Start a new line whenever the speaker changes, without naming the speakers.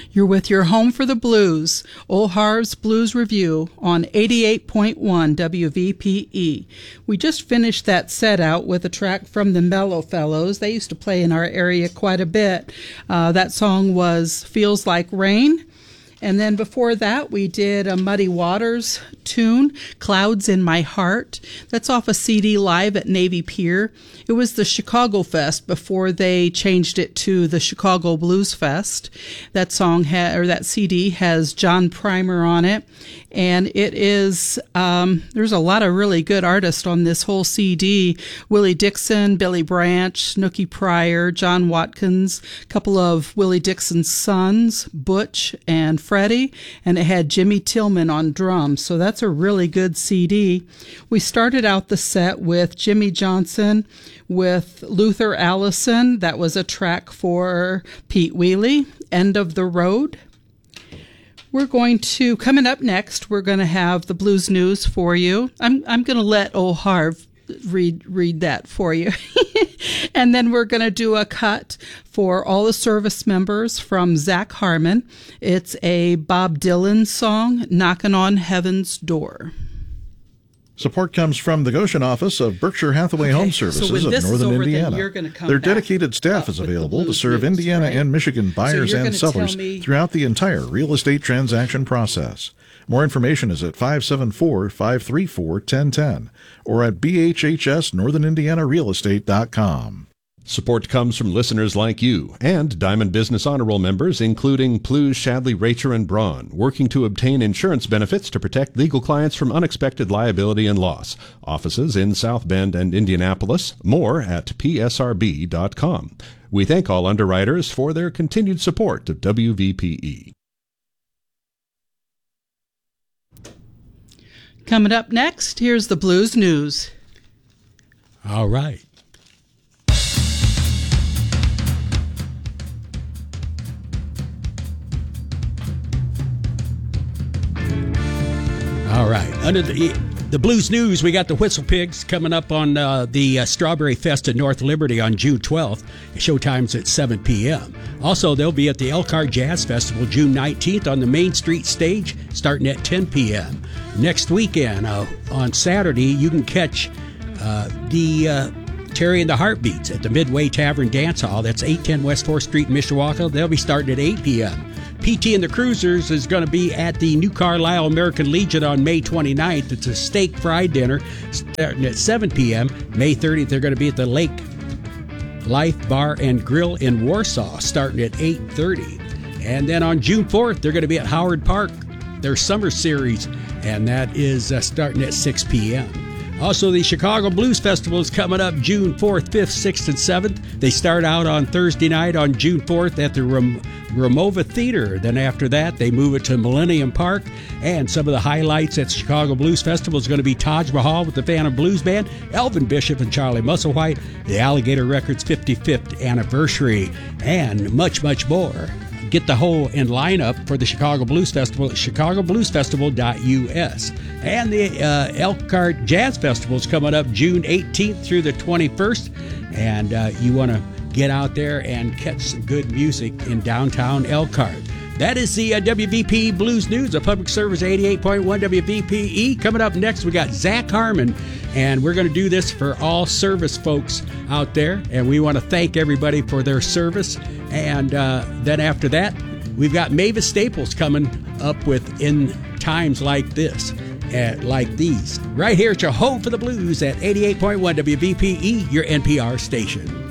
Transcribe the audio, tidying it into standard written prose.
You're with your home for the blues, Old Harv's Blues Review on 88.1 WVPE. We just finished that set out with a track from the Mellow Fellows. They used to play in our area quite a bit. That song was Feels Like Rain. And then before that, we did a Muddy Waters tune, Clouds in My Heart. That's off a CD live at Navy Pier. It was the Chicago Fest before they changed it to the Chicago Blues Fest. That song that CD has John Primer on it. And it is, there's a lot of really good artists on this whole CD. Willie Dixon, Billy Branch, Snooky Pryor, John Watkins, a couple of Willie Dixon's sons, Butch and Freddie, and it had Jimmy Tillman on drums. So that's a really good CD. We started out the set with Jimmy Johnson with Luther Allison. That was a track for Pete Wheely, End of the Road. Coming up next, we're going to have the blues news for you. I'm going to let old Harv read that for you. And then we're going to do a cut for all the service members from Zach Harmon. It's a Bob Dylan song, Knocking on Heaven's Door.
Support comes from the Goshen office of Berkshire Hathaway Home Services of Northern Indiana. Their dedicated staff is available to serve Indiana and Michigan buyers and sellers throughout the entire real estate transaction process. More information is at 574-534-1010 or at bhhsnorthernindianarealestate.com.
Support comes from listeners like you and Diamond Business Honor Roll members, including Plews, Shadley, Racher, and Braun, working to obtain insurance benefits to protect legal clients from unexpected liability and loss. Offices in South Bend and Indianapolis. More at psrb.com. We thank all underwriters for their continued support of WVPE.
Coming up next, here's the blues news.
All right. All right. Under the blues news, we got the Whistle Pigs coming up on the Strawberry Fest at North Liberty on June 12th. Showtime's at 7 p.m. Also, they'll be at the Elkhart Jazz Festival June 19th on the Main Street stage starting at 10 p.m. Next weekend, on Saturday, you can catch the Terry and the Heartbeats at the Midway Tavern Dance Hall. That's 810 West 4th Street in Mishawaka. They'll be starting at 8 p.m. PT and the Cruisers is going to be at the New Carlisle American Legion on May 29th. It's a steak fry dinner starting at 7 p.m. May 30th, they're going to be at the Lake Life Bar and Grill in Warsaw starting at 8:30. And then on June 4th, they're going to be at Howard Park, their summer series, and that is starting at 6 p.m. Also, the Chicago Blues Festival is coming up June 4th, 5th, 6th, and 7th. They start out on Thursday night on June 4th at the Ramova Theater. Then after that, they move it to Millennium Park. And some of the highlights at Chicago Blues Festival is going to be Taj Mahal with the Phantom Blues Band, Elvin Bishop and Charlie Musselwhite, the Alligator Records 55th anniversary, and much, much more. Get the whole in lineup for the Chicago Blues Festival at chicagobluesfestival.us. And the Elkhart Jazz Festival is coming up June 18th through the 21st. And you want to get out there and catch some good music in downtown Elkhart. That is the WVPE Blues News, a public service 88.1 WVPE. Coming up next, we got Zach Harmon, and we're going to do this for all service folks out there, and we want to thank everybody for their service. And then after that, we've got Mavis Staples coming up with In Times Like This, like these, right here at your home for the blues at 88.1 WVPE, your NPR station.